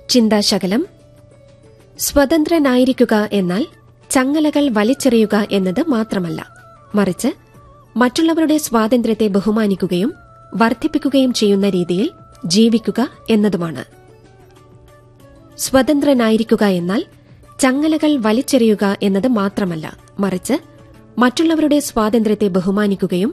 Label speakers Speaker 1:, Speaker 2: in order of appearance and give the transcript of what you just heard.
Speaker 1: ചിന്താശകലം. സ്വതന്ത്രനായിരിക്കുക എന്നാൽ ചങ്ങലകൾ വലിച്ചെറിയുക എന്നത് മാത്രമല്ല, മറിച്ച് മറ്റുള്ളവരുടെ സ്വാതന്ത്ര്യത്തെ ബഹുമാനിക്കുകയും വർദ്ധിപ്പിക്കുകയും ചെയ്യുന്ന രീതിയിൽ ജീവിക്കുക എന്നതുമാണ്. സ്വതന്ത്രനായിരിക്കുക എന്നാൽ ചങ്ങലകൾ വലിച്ചെറിയുക എന്നത് മാത്രമല്ല, മറിച്ച് മറ്റുള്ളവരുടെ സ്വാതന്ത്ര്യത്തെ ബഹുമാനിക്കുകയും